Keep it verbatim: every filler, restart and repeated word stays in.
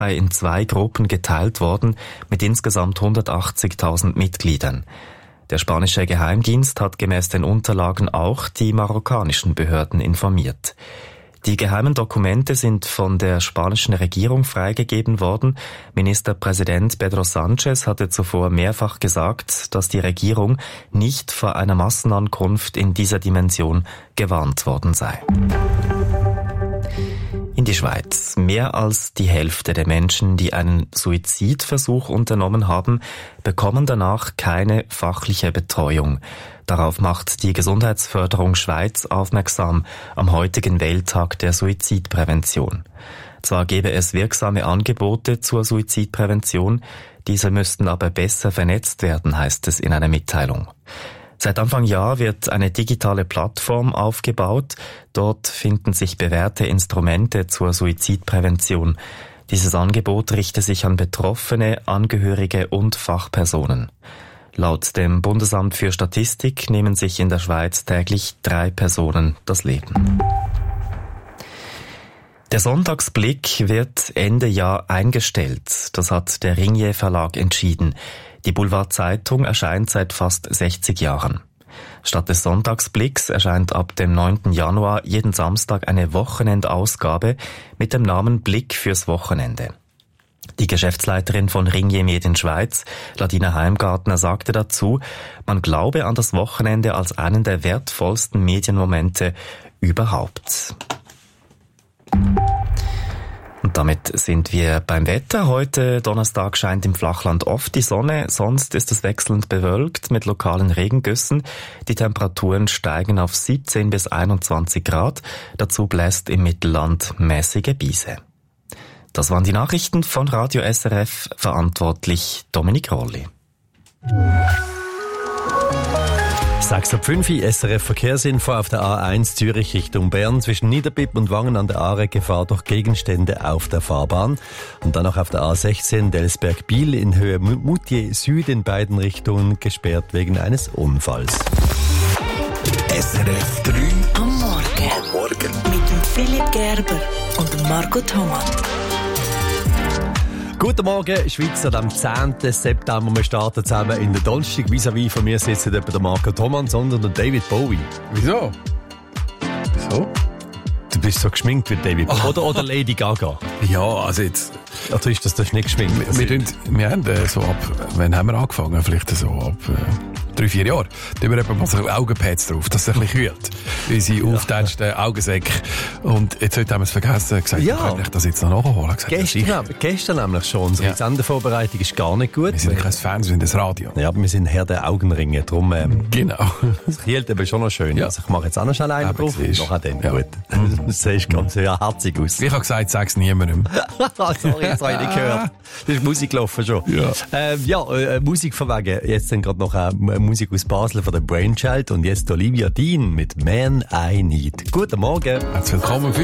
sei in zwei Gruppen geteilt worden mit insgesamt hundertachtzigtausend Mitgliedern. Der spanische Geheimdienst hat gemäß den Unterlagen auch die marokkanischen Behörden informiert. Die geheimen Dokumente sind von der spanischen Regierung freigegeben worden. Ministerpräsident Pedro Sánchez hatte zuvor mehrfach gesagt, dass die Regierung nicht vor einer Massenankunft in dieser Dimension gewarnt worden sei. In die Schweiz. Mehr als die Hälfte der Menschen, die einen Suizidversuch unternommen haben, bekommen danach keine fachliche Betreuung. Darauf macht die Gesundheitsförderung Schweiz aufmerksam am heutigen Welttag der Suizidprävention. Zwar gäbe es wirksame Angebote zur Suizidprävention, diese müssten aber besser vernetzt werden, heißt es in einer Mitteilung. Seit Anfang Jahr wird eine digitale Plattform aufgebaut. Dort finden sich bewährte Instrumente zur Suizidprävention. Dieses Angebot richte sich an Betroffene, Angehörige und Fachpersonen. Laut dem Bundesamt für Statistik nehmen sich in der Schweiz täglich drei Personen das Leben. Der Sonntagsblick wird Ende Jahr eingestellt. Das hat der Ringier Verlag entschieden. Die Boulevardzeitung erscheint seit fast sechzig Jahren. Statt des Sonntagsblicks erscheint ab dem neunten Januar jeden Samstag eine Wochenendausgabe mit dem Namen Blick fürs Wochenende. Die Geschäftsleiterin von Ringier Medien Schweiz, Ladina Heimgartner, sagte dazu, man glaube an das Wochenende als einen der wertvollsten Medienmomente überhaupt. Und damit sind wir beim Wetter. Heute Donnerstag scheint im Flachland oft die Sonne, sonst ist es wechselnd bewölkt mit lokalen Regengüssen. Die Temperaturen steigen auf siebzehn bis einundzwanzig Grad. Dazu bläst im Mittelland mäßige Biese. Das waren die Nachrichten von Radio S R F, verantwortlich Dominik Rolli. sechs Uhr fünf, S R F Verkehrsinfo auf der A eins Zürich Richtung Bern. Zwischen Niederbipp und Wangen an der Aare Gefahr durch Gegenstände auf der Fahrbahn. Und dann noch auf der A sechzehn Delsberg-Biel in Höhe Moutier Süd in beiden Richtungen gesperrt wegen eines Unfalls. S R F drei am Morgen. Am Morgen. Mit dem Philipp Gerber und Marco Thomas. Guten Morgen, Schweiz, am zehnten September. Wir starten zusammen in der Donnerstag. Vis-à-vis von mir sitzt nicht der Marco Thoman, sondern der David Bowie. Wieso? Wieso? Du bist so geschminkt wie David Bowie. Oder, oder Lady Gaga. Ja, also jetzt... Oder ist das, das nicht geschminkt? Wir, wir, wir haben äh, so ab... Wann haben wir angefangen? Vielleicht so ab... Äh, drei, vier Jahre. Da haben wir eben mal so Augenpads drauf, dass es ein bisschen kühlt. Unsere ja. auftätschten Augensäcke. Und jetzt heute haben wir es vergessen. Gesagt, ja. kann ich das jetzt noch nachholen? Gesagt, gestern, ja, gestern nämlich schon. So ja. Die Sendevorbereitung ist gar nicht gut. Wir sind kein Fans, wir sind das Radio. Ja, aber wir sind Herr der Augenringe. Darum, ähm, genau. Das kühlt eben schon noch schön. Ja. Also ich mache jetzt auch noch schnell einen drauf. Noch an den. Ja. Gut. Das sieht ganz ja, herzig aus. Ich habe gesagt, sag es niemandem. Sorry, jetzt habe ich nicht gehört. Das ist Musik gelaufen schon. Ja, ähm, ja äh, Musik von wegen. Jetzt dann gerade noch äh, Musik aus Basel von der Brainchild und jetzt Olivia Dean mit Man I Need. Guten Morgen. Herzlich willkommen.